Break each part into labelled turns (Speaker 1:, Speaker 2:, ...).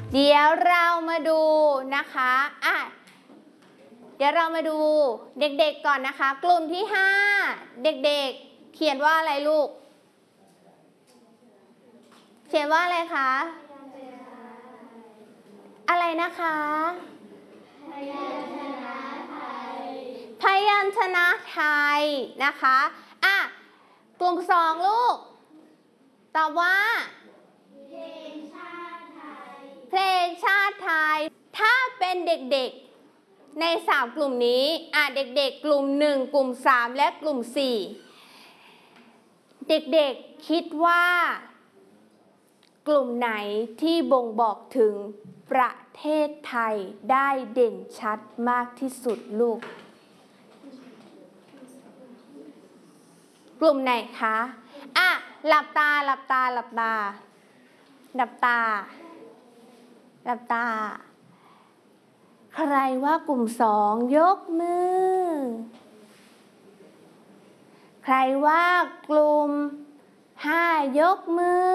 Speaker 1: เดี๋ยวเรามาดูนะคะเดี๋ยวเรามาดูเด็กๆก่อนนะคะกลุ่มที่5เด็กๆเขียนว่าอะไรลูกเขียนว่าอะไรคะอะไรนะคะพยัญชนะไทยพยัญชนะไทยนะคะกลุ่ม2ลูกตอบว่าเพลงชาติไทยเพลงชาติไทยถ้าเป็นเด็กๆใน3กลุ่มนี้เด็กๆกลุ่ม1กลุ่ม3และกลุ่ม4เด็กๆคิดว่ากลุ่มไหนที่บ่งบอกถึงประเทศไทยได้เด่นชัดมากที่สุดลูกกลุ่มไหนคะหลับตาหลับตาหลับตาหลับตาหลับตาใครว่ากลุ่ม2ยกมือใครว่ากลุ่ม5ยกมือ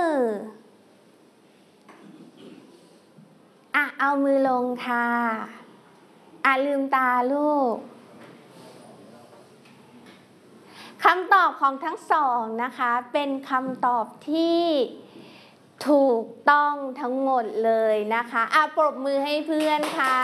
Speaker 1: เอามือลงค่ะลืมตาลูกคำตอบของทั้ง2นะคะเป็นคำตอบที่ถูกต้องทั้งหมดเลยนะคะปรบมือให้เพื่อนค่ะ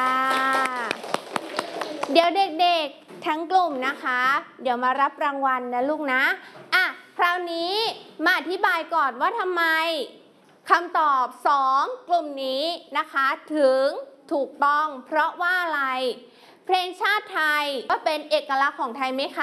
Speaker 1: เดี๋ยวเด็กๆทั้งกลุ่มนะคะเดี๋ยวมารับรางวัลนะลูกนะคราวนี้มาอธิบายก่อนว่าทำไมคำตอบ2กลุ่มนี้นะคะถึงถูกต้องเพราะว่าอะไรเพลงชาติไทยก็เป็นเอกลักษณ์ของไทยไหมคะ